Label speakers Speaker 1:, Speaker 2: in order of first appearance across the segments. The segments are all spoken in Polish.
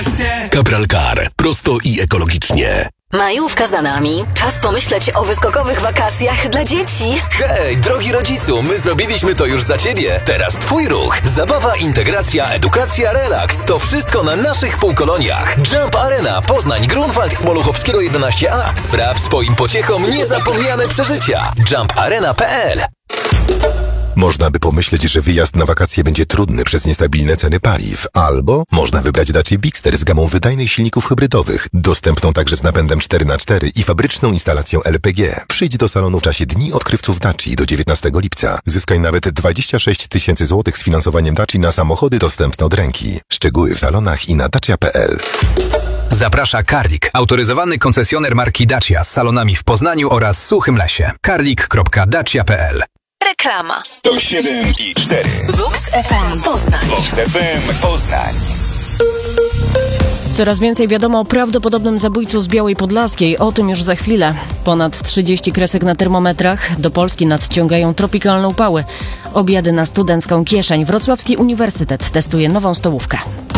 Speaker 1: Cabral Car. Prosto i ekologicznie.
Speaker 2: Majówka za nami. Czas pomyśleć o wyskokowych wakacjach dla dzieci.
Speaker 3: Hej, drogi rodzicu, my zrobiliśmy to już za Ciebie. Teraz Twój ruch. Zabawa, integracja, edukacja, relaks. To wszystko na naszych półkoloniach. Jump Arena, Poznań, Grunwald, Smoluchowskiego 11A. Spraw swoim pociechom niezapomniane przeżycia. jumparena.pl.
Speaker 4: Można by pomyśleć, że wyjazd na wakacje będzie trudny przez niestabilne ceny paliw. Albo można wybrać Dacia Bigster z gamą wydajnych silników hybrydowych, dostępną także z napędem 4x4 i fabryczną instalacją LPG. Przyjdź do salonu w czasie Dni Odkrywców Daci do 19 lipca. Zyskaj nawet 26 000 złotych z finansowaniem Daci na samochody dostępne od ręki. Szczegóły w salonach i na dacia.pl.
Speaker 5: Zaprasza Karlik, autoryzowany koncesjoner marki Dacia z salonami w Poznaniu oraz Suchym Lesie. karlik.dacia.pl.
Speaker 2: Reklama.
Speaker 6: 107,4
Speaker 2: Vox FM Poznań.
Speaker 6: Vox FM Poznań.
Speaker 7: Coraz więcej wiadomo o prawdopodobnym zabójcu z Białej Podlaskiej. O tym już za chwilę. Ponad 30 kresek na termometrach. Do Polski nadciągają tropikalne upały. Obiady na studencką kieszeń. Wrocławski Uniwersytet testuje nową stołówkę.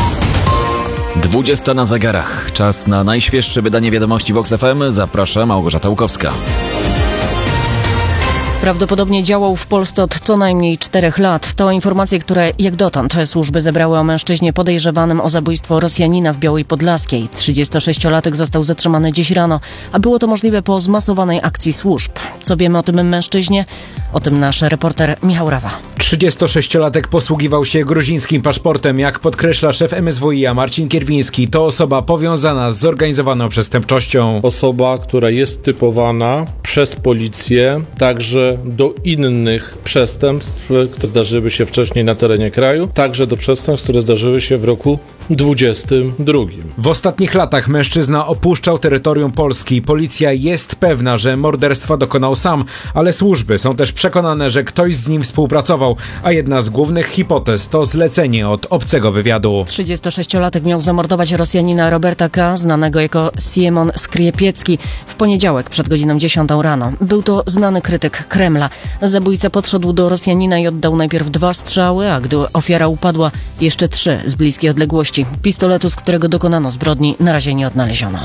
Speaker 8: 20 na zegarach. Czas na najświeższe wydanie wiadomości Vox FM. Zaprasza Małgorzata Łukowska.
Speaker 7: Prawdopodobnie działał w Polsce od co najmniej 4 lat. To informacje, które jak dotąd służby zebrały o mężczyźnie podejrzewanym o zabójstwo Rosjanina w Białej Podlaskiej. 36-latek został zatrzymany dziś rano, a było to możliwe po zmasowanej akcji służb. Co wiemy o tym mężczyźnie? O tym nasz reporter Michał Rawa.
Speaker 9: 36-latek posługiwał się gruzińskim paszportem. Jak podkreśla szef MSWiA Marcin Kierwiński, to osoba powiązana z zorganizowaną przestępczością.
Speaker 10: Osoba, która jest typowana przez policję także do innych przestępstw, które zdarzyły się wcześniej na terenie kraju, także do przestępstw, które zdarzyły się w roku 2022.
Speaker 9: W ostatnich latach mężczyzna opuszczał terytorium Polski. Policja jest pewna, że morderstwa dokonał sam, ale służby są też przekonane, że ktoś z nim współpracował, a jedna z głównych hipotez to zlecenie od obcego wywiadu.
Speaker 7: 36-latek miał zamordować Rosjanina Roberta K., znanego jako Siemon Skriepiecki, w poniedziałek przed godziną 10 rano. Był to znany krytyk Kremla. Zabójca podszedł do Rosjanina i oddał najpierw 2 strzały, a gdy ofiara upadła, jeszcze 3 z bliskiej odległości. Pistoletu, z którego dokonano zbrodni, na razie nie odnaleziono.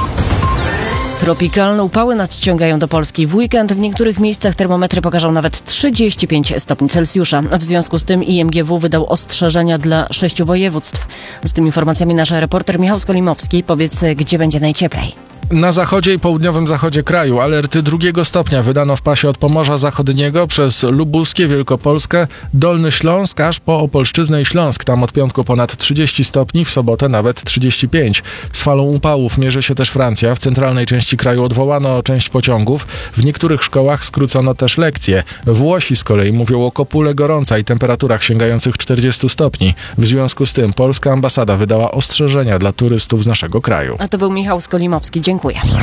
Speaker 7: Tropikalne upały nadciągają do Polski. W weekend w niektórych miejscach termometry pokażą nawet 35 stopni Celsjusza. W związku z tym IMGW wydał ostrzeżenia dla 6 województw. Z tymi informacjami nasz reporter Michał Skolimowski. Powiedz, gdzie będzie najcieplej.
Speaker 11: Na zachodzie i południowym zachodzie kraju alerty 2 stopnia wydano w pasie od Pomorza Zachodniego przez Lubuskie, Wielkopolskę, Dolny Śląsk, aż po Opolszczyznę i Śląsk. Tam od piątku ponad 30 stopni, w sobotę nawet 35. Z falą upałów mierzy się też Francja. W centralnej części kraju odwołano część pociągów. W niektórych szkołach skrócono też lekcje. Włosi z kolei mówią o kopule gorąca i temperaturach sięgających 40 stopni. W związku z tym polska ambasada wydała ostrzeżenia dla turystów z naszego kraju.
Speaker 7: A to był Michał Skolimowski. Dziękuję.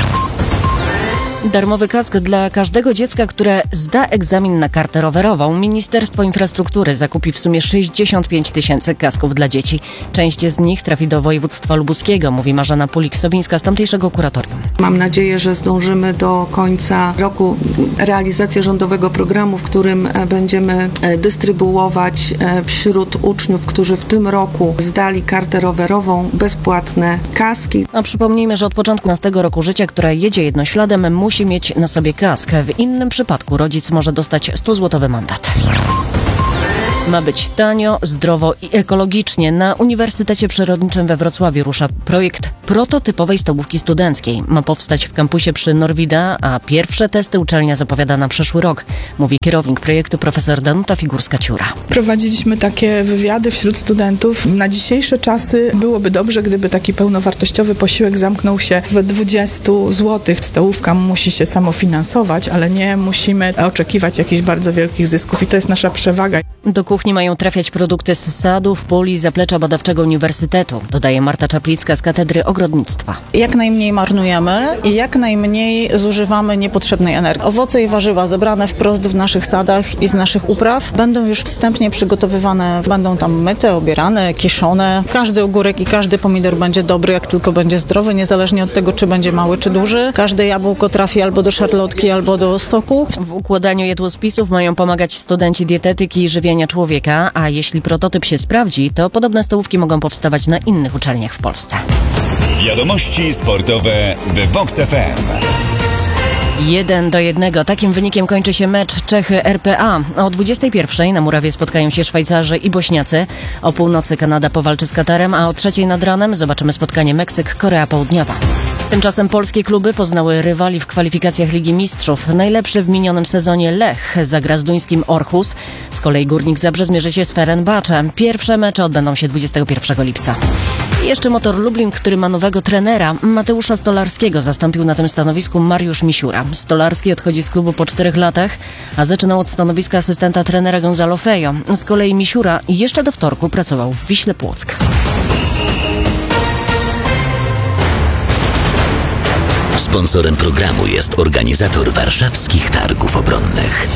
Speaker 7: Darmowy kask dla każdego dziecka, które zda egzamin na kartę rowerową. Ministerstwo Infrastruktury zakupi w sumie 65 000 kasków dla dzieci. Część z nich trafi do województwa lubuskiego, mówi Marzena Pulik-Sowińska z tamtejszego kuratorium.
Speaker 12: Mam nadzieję, że zdążymy do końca roku realizację rządowego programu, w którym będziemy dystrybuować wśród uczniów, którzy w tym roku zdali kartę rowerową, bezpłatne kaski.
Speaker 7: A przypomnijmy, że od początku 15 roku życia, która jedzie jednośladem, musi mieć na sobie kask. W innym przypadku rodzic może dostać 100-złotowy mandat. Ma być tanio, zdrowo i ekologicznie. Na Uniwersytecie Przyrodniczym we Wrocławiu rusza projekt prototypowej stołówki studenckiej. Ma powstać w kampusie przy Norwida, a pierwsze testy uczelnia zapowiada na przyszły rok, mówi kierownik projektu profesor Danuta Figurska-Ciura.
Speaker 13: Prowadziliśmy takie wywiady wśród studentów. Na dzisiejsze czasy byłoby dobrze, gdyby taki pełnowartościowy posiłek zamknął się w 20 zł. Stołówka musi się samofinansować, ale nie musimy oczekiwać jakichś bardzo wielkich zysków i to jest nasza przewaga.
Speaker 7: Do kuchni mają trafiać produkty z sadów, pól i zaplecza badawczego Uniwersytetu, dodaje Marta Czaplicka z Katedry ogrodnictwa.
Speaker 14: Jak najmniej marnujemy i jak najmniej zużywamy niepotrzebnej energii. Owoce i warzywa zebrane wprost w naszych sadach i z naszych upraw będą już wstępnie przygotowywane, będą tam myte, obierane, kiszone. Każdy ogórek i każdy pomidor będzie dobry, jak tylko będzie zdrowy, niezależnie od tego, czy będzie mały, czy duży. Każde jabłko trafi albo do szarlotki, albo do soku.
Speaker 7: W układaniu jadłospisów mają pomagać studenci dietetyki i żywienia człowieka, a jeśli prototyp się sprawdzi, to podobne stołówki mogą powstawać na innych uczelniach w Polsce.
Speaker 6: Wiadomości sportowe w Vox FM.
Speaker 7: 1-1. Takim wynikiem kończy się mecz Czechy-RPA. O 21:00 na murawie spotkają się Szwajcarzy i Bośniacy. O północy Kanada powalczy z Katarem, a o 3:00 nad ranem zobaczymy spotkanie Meksyk-Korea Południowa. Tymczasem polskie kluby poznały rywali w kwalifikacjach Ligi Mistrzów. Najlepszy w minionym sezonie Lech zagra z duńskim Orhus. Z kolei Górnik Zabrze zmierzy się z Fenerbahce. Pierwsze mecze odbędą się 21 lipca. I jeszcze Motor Lublin, który ma nowego trenera. Mateusza Stolarskiego zastąpił na tym stanowisku Mariusz Misiura. Stolarski odchodzi z klubu po 4 latach, a zaczynał od stanowiska asystenta trenera Gonzalo Fejo. Z kolei Misiura jeszcze do wtorku pracował w Wiśle Płock.
Speaker 1: Sponsorem programu jest organizator warszawskich targów obronnych.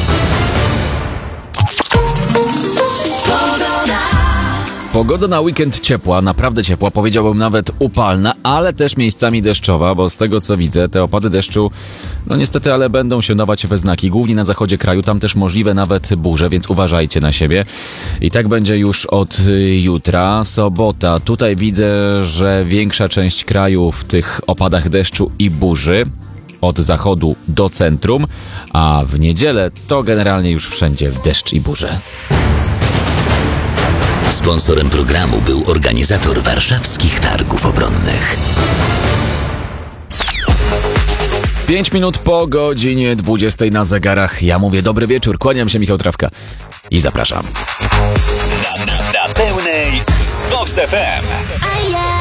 Speaker 8: Pogoda na weekend ciepła, naprawdę ciepła, powiedziałbym nawet upalna, ale też miejscami deszczowa, bo z tego co widzę, te opady deszczu, no niestety, ale będą się dawać we znaki, głównie na zachodzie kraju, tam też możliwe nawet burze, więc uważajcie na siebie. I tak będzie już od jutra, sobota. Tutaj widzę, że większa część kraju w tych opadach deszczu i burzy, od zachodu do centrum, a w niedzielę to generalnie już wszędzie deszcz i burze.
Speaker 1: Sponsorem programu był organizator warszawskich targów obronnych.
Speaker 8: 5 minut po godzinie 20 na zegarach. Ja mówię dobry wieczór, kłaniam się, Michał Trawka i zapraszam.
Speaker 6: Na pełnej z Vox FM.